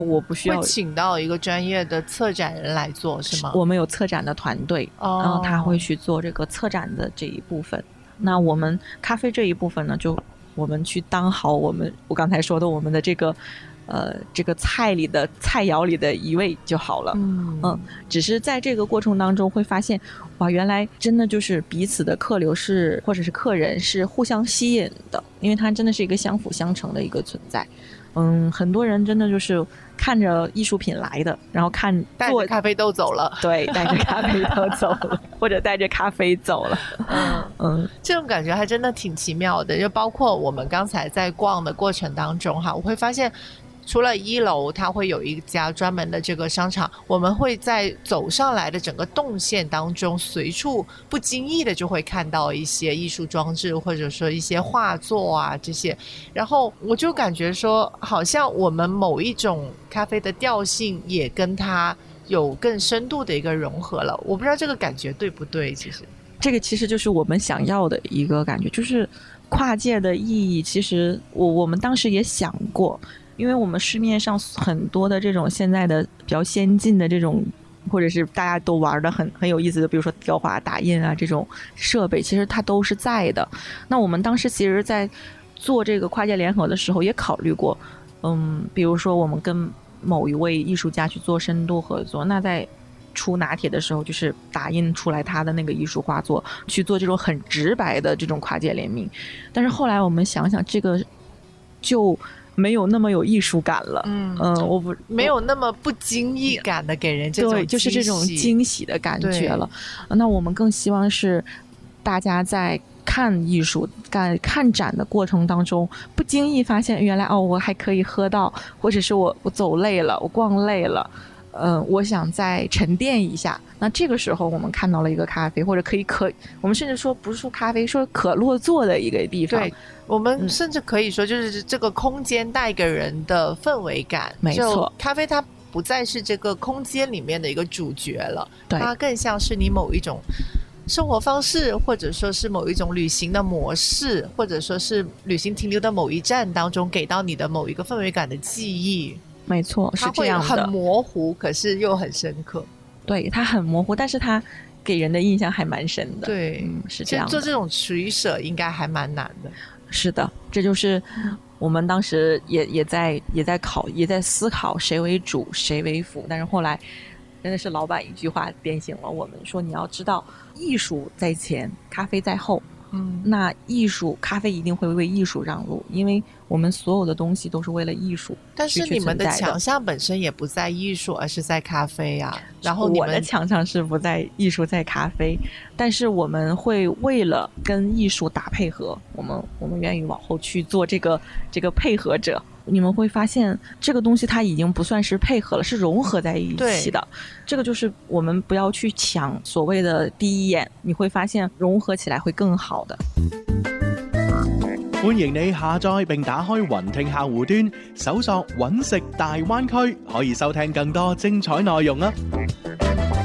我不需要会请到一个专业的策展人来做是吗？ 我们有策展的团队，然后他会去做这个策展的这一部分。那我们咖啡这一部分呢，就我们去当好我刚才说的我们的这个菜肴里的一味就好了。只是在这个过程当中会发现，哇，原来真的就是彼此的客流或者是客人是互相吸引的，因为它真的是一个相辅相成的一个存在。很多人真的就是看着艺术品来的，然后带着咖啡豆走了。 对，带着咖啡豆走了或者带着咖啡走了。 这种感觉还真的挺奇妙的。就包括我们刚才在逛的过程当中哈，我会发现除了1楼它会有一家专门的这个商场，我们会在走上来的整个动线当中随处不经意的就会看到一些艺术装置，或者说一些画作啊这些，然后我就感觉说好像我们某一种咖啡的调性也跟它有更深度的一个融合了。我不知道这个感觉对不对。其实这个其实就是我们想要的一个感觉，就是跨界的意义。其实我们当时也想过，因为我们市面上很多的这种现在的比较先进的这种，或者是大家都玩的很有意思的，比如说雕花打印啊这种设备，其实它都是在的。那我们当时其实在做这个跨界联合的时候也考虑过，比如说我们跟某一位艺术家去做深度合作，那在出拿铁的时候就是打印出来他的那个艺术画作，去做这种很直白的这种跨界联名。但是后来我们想想，这个就没有那么有艺术感了。 没有那么不经意感的给人这种对，就是这种惊喜的感觉了。那我们更希望是大家在看艺术看展的过程当中，不经意发现原来我还可以喝到，或者是我走累了，我逛累了，我想再沉淀一下。那这个时候我们看到了一个咖啡，或者我们甚至说不是说咖啡，说可落座的一个地方。 对，我们甚至可以说就是这个空间带给人的氛围感。 没错， 咖啡它不再是这个空间里面的一个主角了， 对， 它更像是你某一种生活方式，或者说是某一种旅行的模式，或者说是旅行停留的某一站当中给到你的某一个氛围感的记忆。 没错，是这样的。 它会很模糊，可是又很深刻。 对，它很模糊，但是它给人的印象还蛮深的。 对， 是这样的。 做这种取舍应该还蛮难的。 是的，这就是我们当时也在思考谁为主谁为辅。但是后来真的是老板一句话点醒了我们，说你要知道艺术在前，咖啡在后。那咖啡一定会为艺术让路，因为我们所有的东西都是为了艺术。 但是你们的强项本身也不在艺术，而是在咖啡啊。然后我的强项是不在艺术，在咖啡。但是我们会为了跟艺术打配合，我们愿意往后去做这个配合者。你们会发现这个东西它已经不算是配合了，是融合在一起的。这个就是我们不要去抢所谓的第一眼，你会发现融合起来會更好的。 歡迎你下載並打開雲聽客戶端，搜索揾食大灣區，可以收聽更多精彩內容啊！